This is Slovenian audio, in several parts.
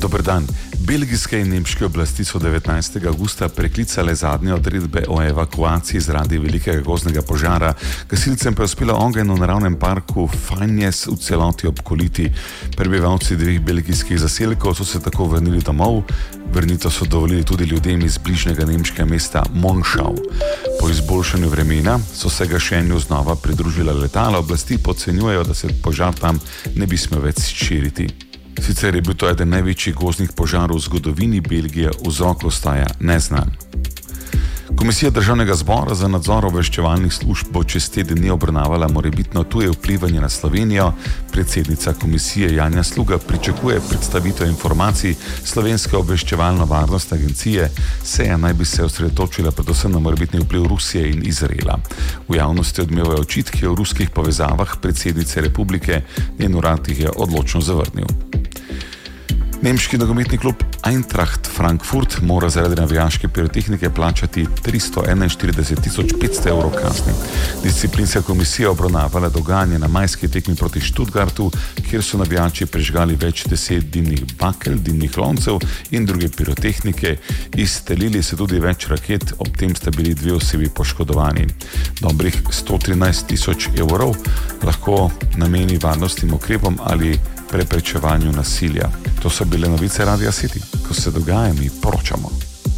Dober dan. Belgijske in nemške oblasti so 19. augusta preklicale zadnje odredbe o evakuaciji zaradi velikega gozdnega požara. Gasilcem pa je uspelo ogenj v naravnem parku Fagnes v celoti obkoliti. Prebivalci dveh belgijskih zaselkov so se tako vrnili domov. Vrnitev so dovolili tudi ljudem iz bližnjega nemškega mesta Monschau. Po izboljšanju vremena so se gašenju znova pridružila letala. Oblasti podcenjujejo, da se požar tam ne bi smel več širiti. Sicer je bil to eden največjih gozdnih požarov v zgodovini Belgije, vzrok ostaja neznan. Komisija Državnega zbora za nadzor obveščevalnih služb bo čez teden dni obravnavala morebitno tuje vplivanje na Slovenijo. Predsednica komisije Janja Sluga pričakuje predstavitev informacij Slovenske obveščevalno-varnostne agencije. Seja naj bi se osredotočila predvsem na morebitni vpliv Rusije in Izraela. V javnosti odmevajo očitki o ruskih povezavah predsednice republike, njen urad jih je odločno zavrnil. Nemški nogometni klub Eintracht Frankfurt mora zaradi navijaške pirotehnike plačati 341.500 evrov kazni. Disciplinska komisija obravnavala dogajanje na majski tekmi proti Stuttgartu, kjer so navijači prižgali več 10 dimnih bakel, dimnih loncev in druge pirotehnike. Izstrelili so tudi več raket, ob tem sta bili 2 osebi poškodovani. Dobrih 113.000 evrov lahko nameni varnostnim ukrepom ali preprečevanju nasilja. To so bile novice Radia City. Ko se dogaja, mi poročamo.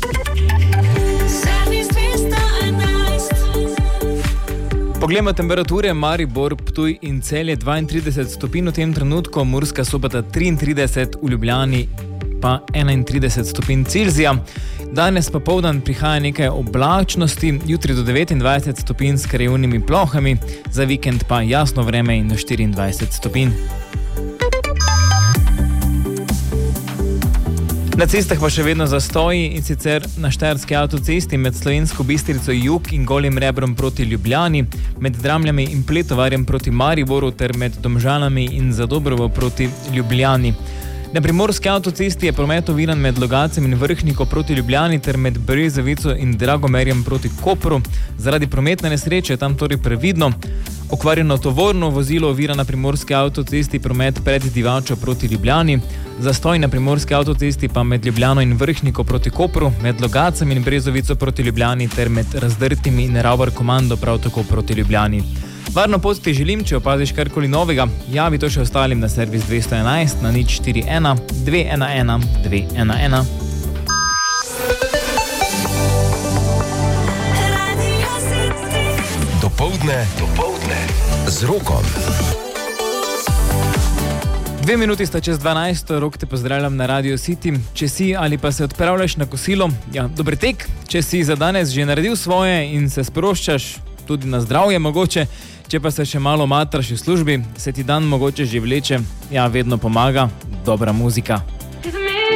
Poglejmo temperature. Maribor, Ptuj in Celje 32 stopinj v tem trenutku, Murska Sobota 33, v Ljubljani pa 31 stopinj Celzija. Danes popoldan prihaja nekaj oblačnosti, jutri do 29 stopinj s krajevnimi plohami, za vikend pa jasno vreme in do 24 stopinj. Na cestah pa še vedno zastoji, in sicer na štajerski avtocesti med Slovensko Bistrico jug in Golim Rebrom proti Ljubljani, med Dramljami in Pletovarjem proti Mariboru ter med Domžalami in Zadobrovo proti Ljubljani. Na primorski avtocesti je promet oviran med Logacem in Vrhniko proti Ljubljani ter med Brezovico in Dragomerjem proti Kopru. Zaradi prometne nesreče je tam torej previdno. Okvarjeno tovorno vozilo ovira na primorski avtocesti promet pred Divačo proti Ljubljani. Zastoj na primorski avtocesti pa med Ljubljano in Vrhniko proti Kopru, med Logacem in Brezovico proti Ljubljani ter med Razdrtimi in Rauber Komando prav tako proti Ljubljani. Varno pot ti želim, če opaziš karkoli novega, javi to še ostalim na servis 211 na 041 211 211. Dopoldne z Rokom. 2 minuti sta čez 12, Rok te pozdravljam na Radio City. Če si ali pa se odpravljaš na kosilo, dober tek. Če si za danes že naredil svoje in se sproščaš, tudi na zdravje mogoče, če pa se še malo matraš v službi, se ti dan mogoče že vleče, vedno pomaga dobra muzika.